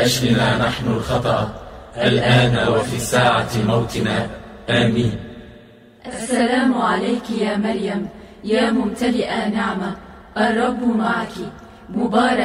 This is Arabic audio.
أشلنا نحن الخطأ الآن وفي ساعة موتنا. آمين. السلام عليك يا مريم، يا ممتلئة نعمة، الرب معك، مبارك